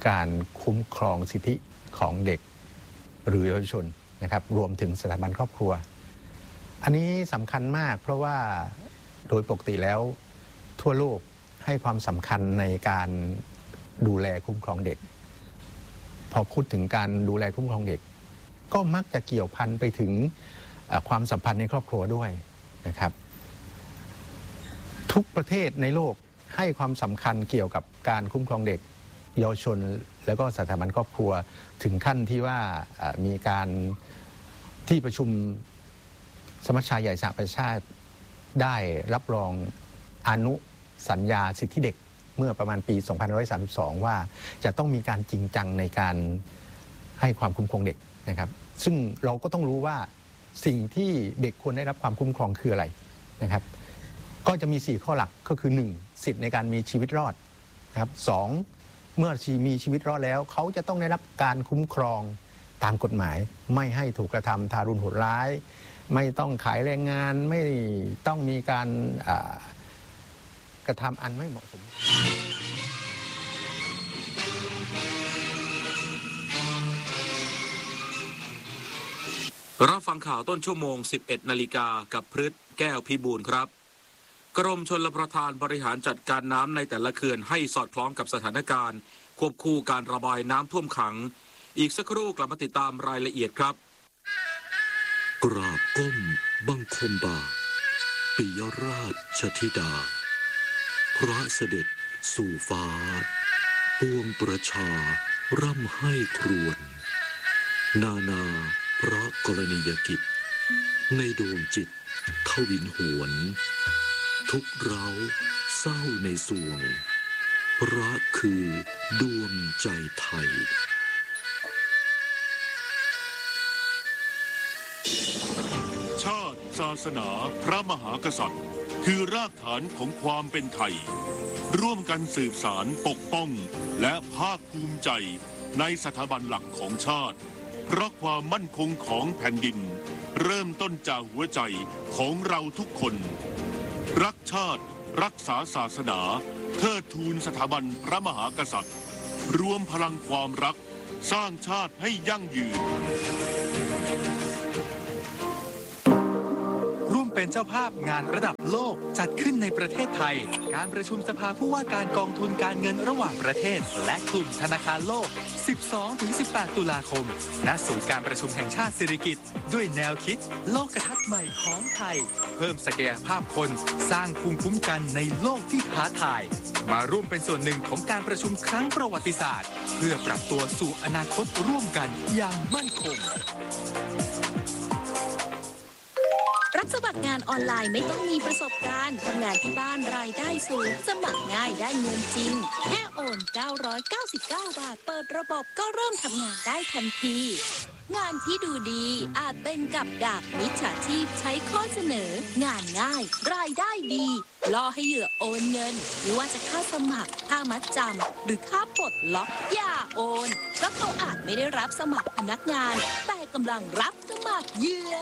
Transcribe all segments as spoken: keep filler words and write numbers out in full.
การคุ้มครองสิทธิของเด็กหรือเยาวชนนะครับรวมถึงสถาบันครอบครัวอันนี้สำคัญมากเพราะว่าโดยปกติแล้วทั่วโลกให้ความสำคัญในการดูแลคุ้มครองเด็กพอพูดถึงการดูแลคุ้มครองเด็กก็มักจะเกี่ยวพันไปถึงความสัมพันธ์ในครอบครัวด้วยนะครับทุกประเทศในโลกให้ความสำคัญเกี่ยวกับการคุ้มครองเด็กเยาวชนแล้วก็สถาบันครอบครัวถึงขั้นที่ว่ามีการที่ประชุมสมัชชาใหญ่สหประชาชาติได้รับรองอนุสัญญาสิทธิเด็กเมื่อประมาณปี สองพันห้าร้อยสามสิบสอง ว่าจะต้องมีการจริงจังในการให้ความคุ้มครองเด็กนะครับซึ่งเราก็ต้องรู้ว่าสิ่งที่เด็กควรได้รับความคุ้มครองคืออะไรนะครับก็จะมีสี่ข้อหลักก็คือหนึ่งสิทธิในการมีชีวิตรอดนะครับสองเมื่อมีชีวิตรอดแล้วเขาจะต้องได้รับการคุ้มครองตามกฎหมายไม่ให้ถูกกระทำทารุณโหดร้ายไม่ต้องขายแรงงานไม่ต้องมีการกระทำอันไม่เหมาะสมรับฟังข่าวต้นชั่วโมง สิบเอ็ดนาฬิกากับพฤทธิ์แก้วพิบูลครับกรมชลประทานบริหารจัดการน้ำในแต่ละเขื่อนให้สอดคล้องกับสถานการณ์ควบคู่การระบายน้ำท่วมขังอีกสักครู่กลับมาติดตามรายละเอียดครับกราบก้มบังคมบาทปิยราชธิดาพระเสด็จสู่ฟ้าปวงประชาร่ำให้ครวญนานาพระกรณียกิจในดวงจิตทวินหวนทุกเร้าเศร้าในสวงพระคือดวงใจไทยชาติศาสนาพระมหากษัตริย์คือรากฐานของความเป็นไทยร่วมกันสืบสานปกป้องและภาคภูมิใจในสถาบันหลักของชาติเพราะความมั่นคงของแผ่นดินเริ่มต้นจากหัวใจของเราทุกคนรักชาติรักษาศาสนาเทิดทูนสถาบันพระมหากษัตริย์รวมพลังความรักสร้างชาติให้ยั่งยืนเป็นเจ้าภาพงานระดับโลกจัดขึ้นในประเทศไทยการประชุมสภาผู้ว่าการกองทุนการเงินระหว่างประเทศและกลุ่มธนาคารโลก สิบสองถึงสิบแปด ตุลาคมณศูนย์การประชุมแห่งชาติสิริกิติ์ด้วยแนวคิดโลกทัศน์ใหม่ของไทยเพิ่มศักยภาพคนสร้างภูมิคุ้มกันในโลกที่ท้าทายมาร่วมเป็นส่วนหนึ่งของการประชุมครั้งประวัติศาสตร์เพื่อปรับตัวสู่อนาคตร่วมกันอย่างมั่นคงรับสมัครงานออนไลน์ไม่ต้องมีประสบการณ์ทำงานที่บ้านรายได้สูงสมัครง่ายได้เงินจริงแค่โอนเก้าร้อยเก้าสิบเก้าบาทเปิดระบบก็เริ่มทำงานได้ทันทีงานที่ดูดีอาจเป็นกับดักมิจฉาชีพใช้ข้อเสนองานง่ายรายได้ดีล่อให้เหยื่อโอนเงินไม่ว่าจะค่าสมัครค่ามัดจำหรือค่าปลดล็อกอย่าโอนเพราะเขาอาจไม่ได้รับสมัครพนักงานแต่กำลังรับสมัครเหยื่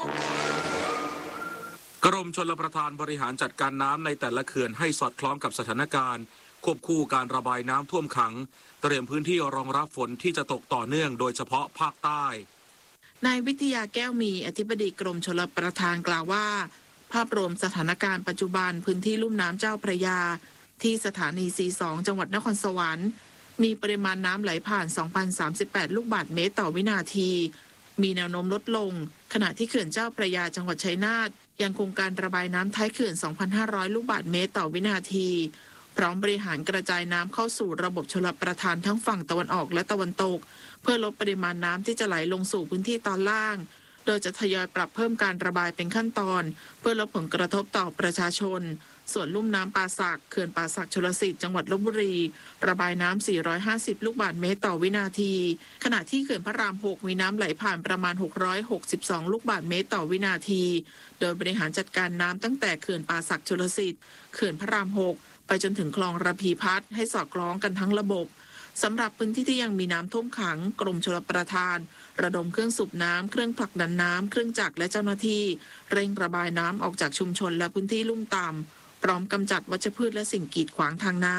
อกรมชลประทานบริหารจัดการน้ำในแต่ละเขื่อนให้สอดคล้องกับสถานการณ์ควบคู่การระบายน้ำท่วมขังเตรียมพื้นที่รองรับฝนที่จะตกต่อเนื่องโดยเฉพาะภาคใต้นายวิทยาแก้วมีอธิบดีกรมชลประทานกล่าวว่าภาพรวมสถานการณ์ปัจจุบันพื้นที่ลุ่มน้ำเจ้าพระยาที่สถานี ซี สอง จังหวัดนครสวรรค์มีปริมาณน้ำไหลผ่าน สองพันสามสิบแปด ลูกบาศก์เมตรต่อวินาทีมีแนวโน้มลดลงขณะที่เขื่อนเจ้าพระยาจังหวัดชัยนาทยังคงการระบายน้ำท้ายเขื่อน สองพันห้าร้อย ลูกบาศก์เมตรต่อวินาทีพร้อมบริหารกระจายน้ำเข้าสู่ระบบชลประทานทั้งฝั่งตะวันออกและตะวันตกเพื่อลดปริมาณน้ำที่จะไหลลงสู่พื้นที่ตอนล่างโดยจะทยอยปรับเพิ่มการระบายเป็นขั้นตอนเพื่อลดผลกระทบต่อประชาชนส่วนลุ่มน้ำป่าสักเขื่อนป่าสักชลสิทธิ์จังหวัดลพบุรีระบายน้ำ สี่ร้อยห้าสิบ ลูกบาศก์เมตรต่อวินาทีขณะที่เขื่อนพระราม หก มีน้ำไหลผ่านประมาณ หกร้อยหกสิบสอง ลูกบาศก์เมตรต่อวินาทีโดยบริหารจัดการน้ำตั้งแต่เขื่อนป่าสักชลสิทธิ์เขื่อนพระราม หก ไปจนถึงคลองระพีพัฒน์ให้สอดคล้องกันทั้งระบบสำหรับพื้นที่ที่ยังมีน้ำท่วมขังกรมชลประทานระดมเครื่องสูบน้ำเครื่องผลักดันน้ำเครื่องจักรและเจ้าหน้าที่เร่งระบายน้ำออกจากชุมชนและพื้นที่ลุ่มต่ำพร้อมกำจัดวัชพืชและสิ่งกีดขวางทางน้ำ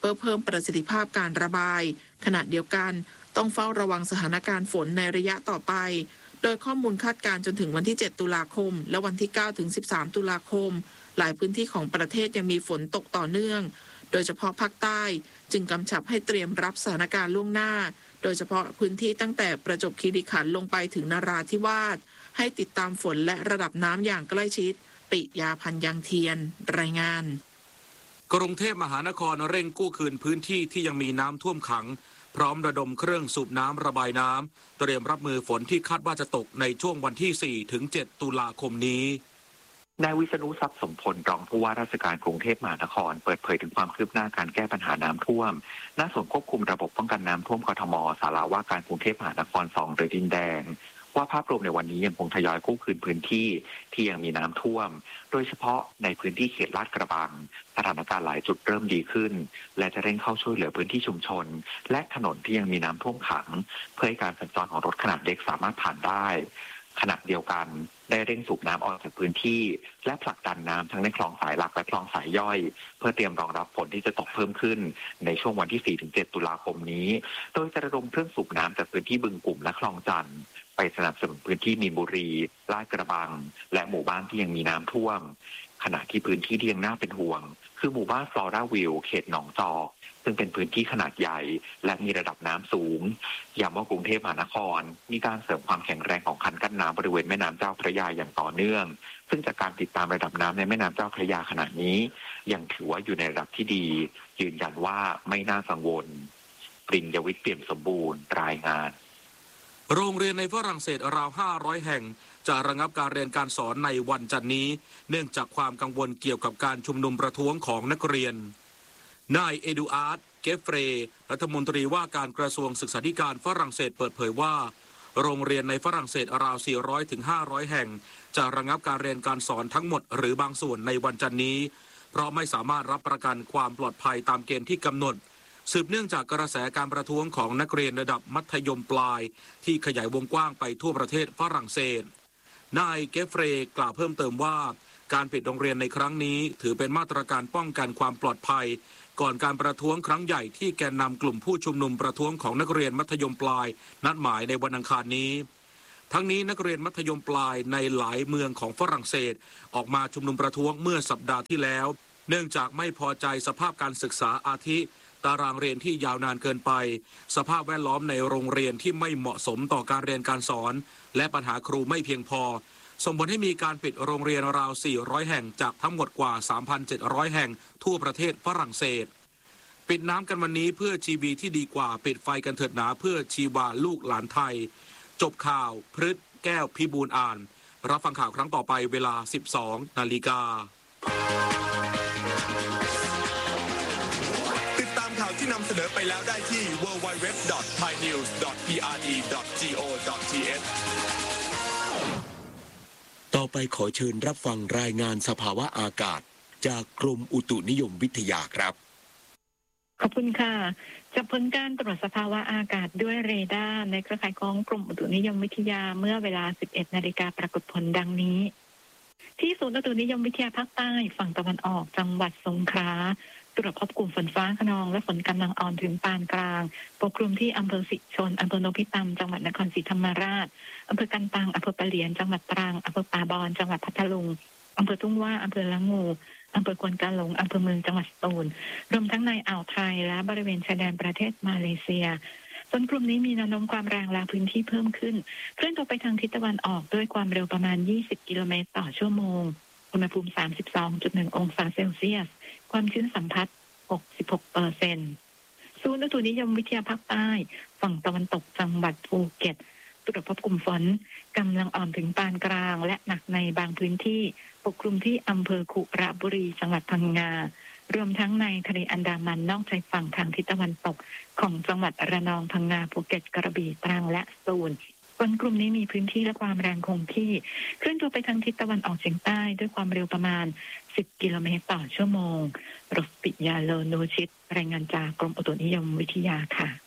พื่อเพิ่มประสิทธิภาพการระบายขณะเดียวกันต้องเฝ้าระวังสถานการณ์ฝนในระยะต่อไปโดยข้อมูลคาดการณ์จนถึงวันที่เจ็ดตุลาคมและวันที่เก้าถึงสิบสามตุลาคมหลายพื้นที่ของประเทศยังมีฝนตกต่อเนื่องโดยเฉพาะภาคใต้จึงกำชับให้เตรียมรับสถานการณ์ล่วงหน้าโดยเฉพาะพื้นที่ตั้งแต่ประจวบคีรีขันธ์ลงไปถึงนราธิวาสให้ติดตามฝนและระดับน้ำอย่างใกล้ชิดปิยาพันธ์ยังเทียนรายงานกรุงเทพมหานครเร่งกู้คืนพื้นที่ที่ยังมีน้ำท่วมขังพร้อมระดมเครื่องสูบน้ำระบายน้ำเตรียมรับมือฝนที่คาดว่าจะตกในช่วงวันที่ สี่ถึงเจ็ด ตุลาคมนี้นายวิษณุทรัพย์สมพลรองผู้ว่าราชการกรุงเทพมหานครเปิดเผยถึงความคืบหน้าการแก้ปัญหาน้ำท่วมณศูนย์ควบคุมระบบป้องกันน้ำท่วมกทมศาลาว่าการกรุงเทพมหานครสองหรือดินแดงว่าภาพรวมในวันนี้ยังคงทยอยกู้คืนพื้นที่ที่ยังมีน้ำท่วมโดยเฉพาะในพื้นที่เขตลาดกระบังสถานการณ์หลายจุดเริ่มดีขึ้นและจะเร่งเข้าช่วยเหลือพื้นที่ชุมชนและถนนที่ยังมีน้ำท่วมขังเพื่อให้การสัญจรของรถขนาดเล็กสามารถผ่านได้ขณะเดียวกันได้เร่งสูบน้ำออกจากพื้นที่และผลักดันน้ำทั้งในคลองสายหลักและคลองสายย่อยเพื่อเตรียมรองรับฝนที่จะตกเพิ่มขึ้นในช่วงวันที่ สี่ถึงเจ็ด ตุลาคมนี้โดยจะระดมเครื่องสูบน้ำจากพื้นที่บึงกลุ่มและคลองจันทร์ไปสนับสนุนพื้นที่มีนบุรีลาดกระบังและหมู่บ้านที่ยังมีน้ำท่วมขณะที่พื้นที่ที่ยังน่าเป็นห่วงคือหมู่บ้านฟลอราวิวเขตหนองจอกซึ่งเป็นพื้นที่ขนาดใหญ่และมีระดับน้ำสูงย้ำว่ากรุงเทพมหานครมีการเสริมความแข็งแรงของคันกั้นน้ำบริเวณแม่น้ำเจ้าพระยาอย่างต่อเนื่องซึ่งจากการติดตามระดับน้ำในแม่น้ำเจ้าพระยาขณะนี้ยังถือว่าอยู่ในระดับที่ดียืนยันว่าไม่น่ากังวลปริญญวิทย์เปี่ยมสมบูรณ์รายงานโรงเรียนในฝรั่งเศสราวห้าร้อยแห่งจะระงับการเรียนการสอนในวันจันทร์นี้เนื่องจากความกังวลเกี่ยวกับการชุมนุมประท้วงของนักเรียนนายเอดูอาร์ดเกฟเฟรรัฐมนตรีว่าการกระทรวงศึกษาธิการฝรั่งเศสเปิดเผยว่าโรงเรียนในฝรั่งเศสราว สี่ร้อยถึงห้าร้อย แห่งจะระงับการเรียนการสอนทั้งหมดหรือบางส่วนในวันจันทร์นี้เพราะไม่สามารถรับประกันความปลอดภัยตามเกณฑ์ที่กำหนดสืบเนื่องจากกระแสการประท้วงของนักเรียนระดับมัธยมปลายที่ขยายวงกว้างไปทั่วประเทศฝรั่งเศสนายเกฟเฟรกล่าวเพิ่มเติมว่าการปิดโรงเรียนในครั้งนี้ถือเป็นมาตรการป้องกันความปลอดภัยก่อนการประท้วงครั้งใหญ่ที่แกนนำกลุ่มผู้ชุมนุมประท้วงของนักเรียนมัธยมปลายนัดหมายในวันอังคารนี้ทั้งนี้นักเรียนมัธยมปลายในหลายเมืองของฝรั่งเศสออกมาชุมนุมประท้วงเมื่อสัปดาห์ที่แล้วเนื่องจากไม่พอใจสภาพการศึกษาอาทิตารางเรียนที่ยาวนานเกินไปสภาพแวดล้อมในโรงเรียนที่ไม่เหมาะสมต่อการเรียนการสอนและปัญหาครูไม่เพียงพอส่งผลให้มีการปิดโรงเรียนราว สี่ร้อย แห่งจากทั้งหมดกว่า สามพันเจ็ดร้อย แห่งทั่วประเทศฝรั่งเศสปิดน้ำกันวันนี้เพื่อชีวีที่ดีกว่าปิดไฟกันเถิดหนาเพื่อชีวาลูกหลานไทยจบข่าวพฤษแก้วพิบูลอ่านรับฟังข่าวครั้งต่อไปเวลา สิบสอง นาฬิกาติดตามข่าวที่นำเสนอไปแล้วได้ที่ ดับเบิลยู ดับเบิลยู ดับเบิลยู ดอท ไทยนิวส์ ดอท พี อาร์ ดี ดอท จี โอ ดอท ที เอชต่อไปขอเชิญรับฟังรายงานสภาวะอากาศจากกรมอุตุนิยมวิทยาครับขอบคุณค่ะจากผลการตรวจสภาวะอากาศด้วยเรดาร์ในเครือข่ายของกรมอุตุนิยมวิทยาเมื่อเวลา สิบเอ็ด นาฬิกาปรากฏผลดังนี้ที่ศูนย์อุตุนิยมวิทยาภาคใต้ฝั่งตะวันออกจังหวัดสงขลาตรวจพบกลุ่มฝนฟ้าคะนองและฝนกำลังอ่อนถึงปานกลางปกคลุมที่อำเภอสิชนอำเภอโนพิตำจังหวัดนครศรีธรรมราชอำเภอกันตังอำเภอปะเหลียนจังหวัดตรังอำเภอป่าบอนจังหวัดพัทลุงอำเภอทุ่งว่าอำเภอละงูอำเภอควนกาหลงอำเภอเมืองจังหวัดสตูลรวมทั้งในอ่าวไทยและบริเวณชายแดนประเทศมาเลเซียฝนกลุ่มนี้มีแนวโน้มความแรงและพื้นที่เพิ่มขึ้นเคลื่อนตัวไปทางทิศตะวันออกด้วยความเร็วประมาณยี่สิบกิโลเมตรต่อชั่วโมงอุณหภูมิ สามสิบสองจุดหนึ่ง องศาเซลเซียสความชื้นสัมผัส หกสิบหกเปอร์เซ็นต์ ศูนย์อุตุนิยมวิทยาภาคใต้ฝั่งตะวันตกจังหวัดภูเก็ตตรวจพบกลุ่มฝนกำลังอ่อนถึงปานกลางและหนักในบางพื้นที่ปกคลุมที่อำเภอขุระบุรีจังหวัดพังงารวมทั้งในทะเลอันดามันนอกชายฝั่งทางทิศตะวันตกของจังหวัดระนองพังงาภูเก็ตกระบี่ตรังและสตูลฝนกลุ่มนี้มีพื้นที่และความแรงคงที่เคลื่อนตัวไปทางทิศตะวันออกเฉียงใต้ด้วยความเร็วประมาณสิบกิโลเมตรต่อชั่วโมงรบปิยาโลโนชิตรายงานจากกรมอุตุนิยมวิทยาค่ะ